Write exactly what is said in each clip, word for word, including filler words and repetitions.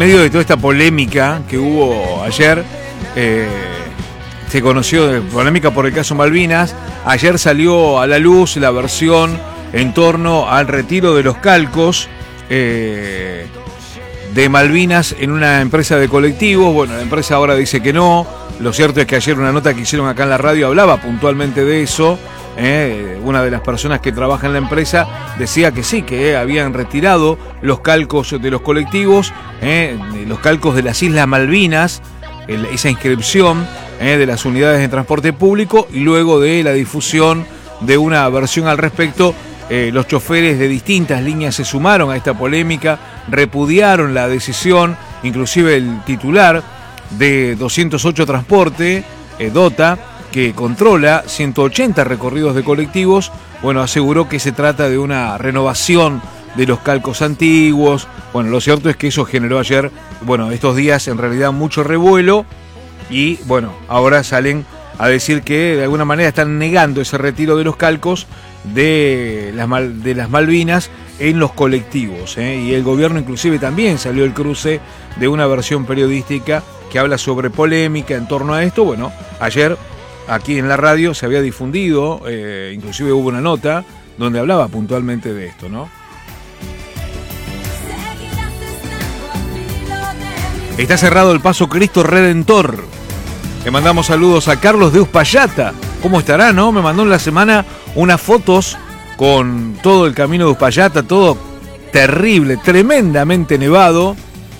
medio de toda esta polémica que hubo ayer, eh, se conoció de polémica por el caso Malvinas. Ayer salió a la luz la versión en torno al retiro de los calcos eh, de Malvinas en una empresa de colectivos. Bueno, la empresa ahora dice que no. Lo cierto es que ayer una nota que hicieron acá en la radio hablaba puntualmente de eso. Eh, una de las personas que trabaja en la empresa decía que sí, que eh, habían retirado los calcos de los colectivos, eh, los calcos de las Islas Malvinas, el, esa inscripción eh, de las unidades de transporte público, y luego de la difusión de una versión al respecto, eh, los choferes de distintas líneas se sumaron a esta polémica, repudiaron la decisión, inclusive el titular de doscientos ocho Transporte, eh, DOTA, que controla ciento ochenta recorridos de colectivos, bueno, aseguró que se trata de una renovación de los calcos antiguos. Bueno, lo cierto es que eso generó ayer, bueno, estos días en realidad mucho revuelo, y bueno, ahora salen a decir que de alguna manera están negando ese retiro de los calcos de las, Mal, de las Malvinas en los colectivos, ¿eh? Y el gobierno inclusive también salió el cruce de una versión periodística que habla sobre polémica en torno a esto. Bueno, ayer aquí en la radio se había difundido, eh, inclusive hubo una nota donde hablaba puntualmente de esto, ¿no? Está cerrado el paso Cristo Redentor. Le mandamos saludos a Carlos de Uspallata. ¿Cómo estará, no? Me mandó en la semana unas fotos con todo el camino de Uspallata, todo terrible, tremendamente nevado.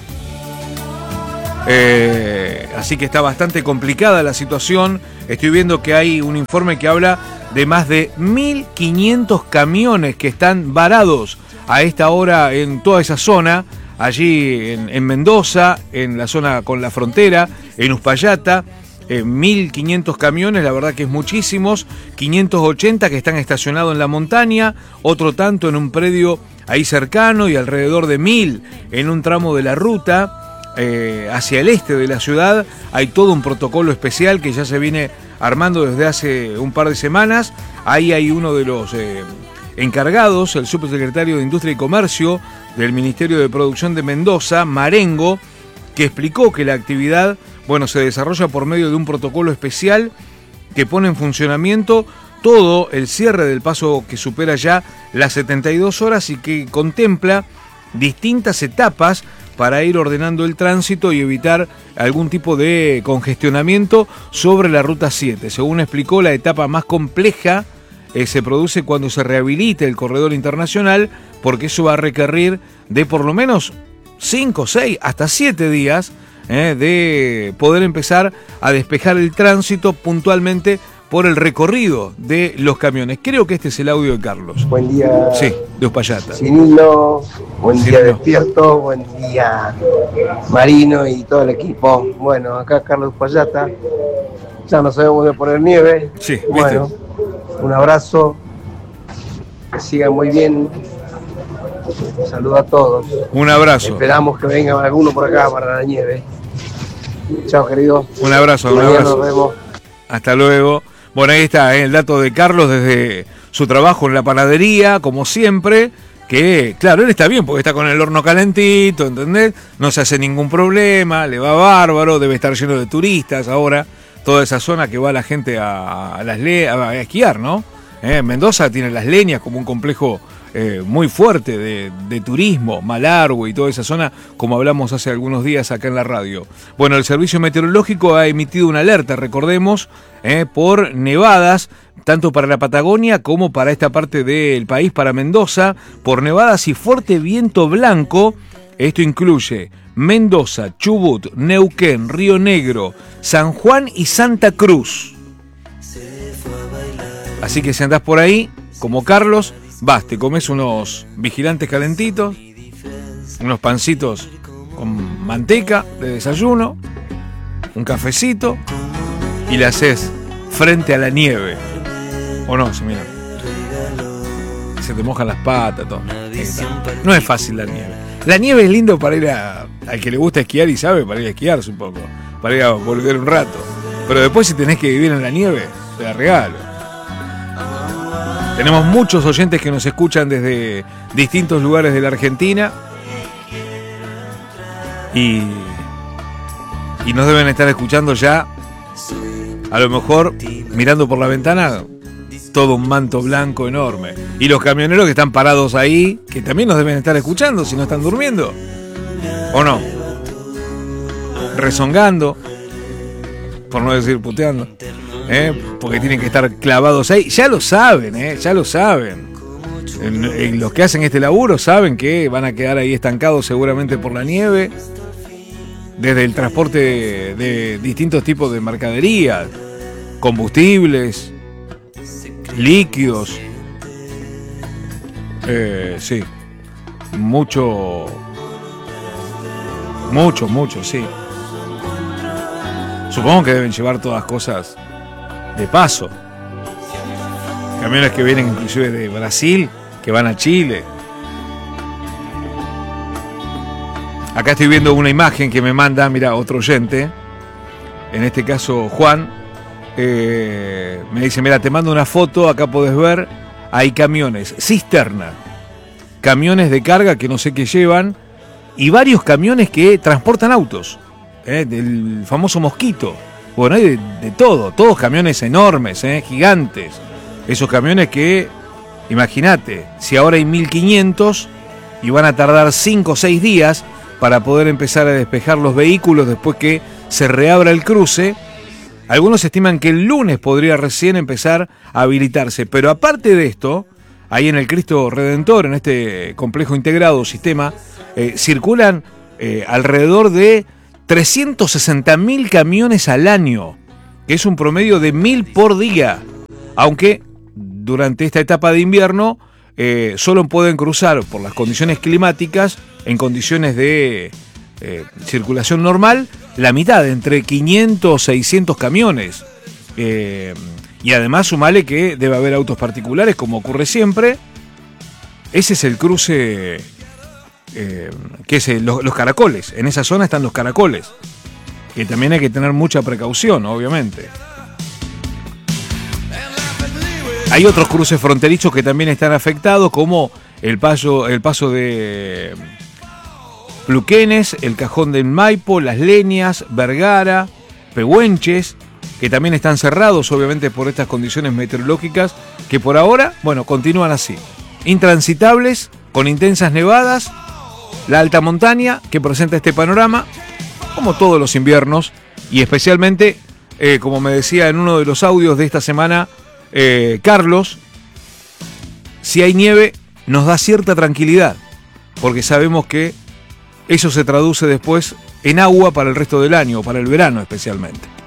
Eh, así que está bastante complicada la situación. Estoy viendo que hay un informe que habla de más de mil quinientos camiones que están varados a esta hora en toda esa zona, allí en, en Mendoza, en la zona con la frontera, en Uspallata. Eh, mil quinientos camiones, la verdad que es muchísimos. Quinientos ochenta que están estacionados en la montaña, otro tanto en un predio ahí cercano, y alrededor de mil en un tramo de la ruta Eh, hacia el este de la ciudad. Hay todo un protocolo especial que ya se viene armando desde hace un par de semanas. Ahí hay uno de los eh, encargados, el subsecretario de Industria y Comercio del Ministerio de Producción de Mendoza, Marengo, que explicó que la actividad, bueno, se desarrolla por medio de un protocolo especial que pone en funcionamiento todo el cierre del paso que supera ya las setenta y dos horas y que contempla distintas etapas para ir ordenando el tránsito y evitar algún tipo de congestionamiento sobre la Ruta siete. Según explicó, la etapa más compleja eh, se produce cuando se rehabilite el corredor internacional, porque eso va a requerir de por lo menos cinco, seis, hasta siete días eh, de poder empezar a despejar el tránsito puntualmente por el recorrido de los camiones. Creo que este es el audio de Carlos. Buen día. Sí, de Uspallata. Sinilo, buen Sí, día no. Despierto, buen día Marino y todo el equipo. Bueno, acá Carlos Uspallata. Ya no sabemos de poner nieve. Sí, ¿viste? Bueno, un abrazo. Que sigan muy bien. Un saludo a todos. Un abrazo. Esperamos que venga alguno por acá para la nieve. Chao, querido. Un abrazo, un Mañana abrazo. nos vemos. Hasta luego. Bueno, ahí está eh, el dato de Carlos desde su trabajo en la panadería, como siempre, que claro, él está bien porque está con el horno calentito, ¿entendés? No se hace ningún problema, le va bárbaro, debe estar lleno de turistas ahora, toda esa zona que va la gente a, a, las le a, a esquiar, ¿no? Eh, Mendoza tiene Las Leñas como un complejo eh, muy fuerte de, de turismo, Malargüe y toda esa zona, como hablamos hace algunos días acá en la radio. Bueno, el Servicio Meteorológico ha emitido una alerta, recordemos, eh, por nevadas, tanto para la Patagonia como para esta parte del país, para Mendoza, por nevadas y fuerte viento blanco. Esto incluye Mendoza, Chubut, Neuquén, Río Negro, San Juan y Santa Cruz. Así que si andás por ahí, como Carlos, vas, te comes unos vigilantes calentitos, unos pancitos con manteca de desayuno, un cafecito, y le haces frente a la nieve. ¿O no? Se mira. Se te mojan las patas, todo. No es fácil la nieve. La nieve es lindo para ir a... al que le gusta esquiar y sabe, para ir a esquiarse un poco, para ir a volver un rato. Pero después, si tenés que vivir en la nieve, te la regalo. Tenemos muchos oyentes que nos escuchan desde distintos lugares de la Argentina. Y, y nos deben estar escuchando ya, a lo mejor mirando por la ventana, todo un manto blanco enorme. Y los camioneros que están parados ahí, que también nos deben estar escuchando si no están durmiendo. ¿O no? Rezongando, por no decir puteando, ¿eh? Porque tienen que estar clavados ahí. Ya lo saben, ¿eh? Ya lo saben. En, en los que hacen este laburo saben que van a quedar ahí estancados seguramente por la nieve. Desde el transporte de, de distintos tipos de mercadería, combustibles, líquidos. Eh, sí. Mucho... Mucho, mucho, sí. Supongo que deben llevar todas cosas de paso. Camiones que vienen inclusive de Brasil, que van a Chile. Acá estoy viendo una imagen que me manda, mira, otro oyente. En este caso, Juan. Eh, me dice, mira, te mando una foto, acá podés ver. Hay camiones, cisterna. Camiones de carga que no sé qué llevan. Y varios camiones que transportan autos, ¿eh? Del famoso Mosquito. Bueno, hay de, de todo, todos camiones enormes, ¿eh? Gigantes. Esos camiones que, imagínate, si ahora hay mil quinientos y van a tardar cinco o seis días para poder empezar a despejar los vehículos después que se reabra el cruce, algunos estiman que el lunes podría recién empezar a habilitarse. Pero aparte de esto, ahí en el Cristo Redentor, en este complejo integrado sistema, eh, circulan eh, alrededor de trescientos sesenta mil camiones al año, que es un promedio de mil por día, aunque durante esta etapa de invierno eh, solo pueden cruzar por las condiciones climáticas, en condiciones de eh, circulación normal, la mitad, entre quinientos, seiscientos camiones. Eh, y además sumale que debe haber autos particulares, como ocurre siempre. Ese es el cruce, eh, que es el, los, los caracoles. En esa zona están los caracoles, que también hay que tener mucha precaución, obviamente. Hay otros cruces fronterizos que también están afectados, como el paso, el paso de Pluquenes, el Cajón del Maipo, Las Leñas, Vergara, Pehuenches, que también están cerrados, obviamente, por estas condiciones meteorológicas, que por ahora, bueno, continúan así. Intransitables, con intensas nevadas, la alta montaña, que presenta este panorama, como todos los inviernos, y especialmente, eh, como me decía en uno de los audios de esta semana, eh, Carlos, si hay nieve, nos da cierta tranquilidad, porque sabemos que eso se traduce después en agua para el resto del año, para el verano especialmente.